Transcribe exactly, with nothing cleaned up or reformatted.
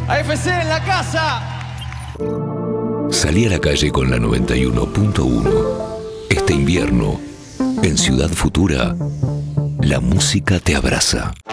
A F C en la casa. Salí a la calle con la noventa y uno punto uno. Este invierno, en Ciudad Futura, la música te abraza.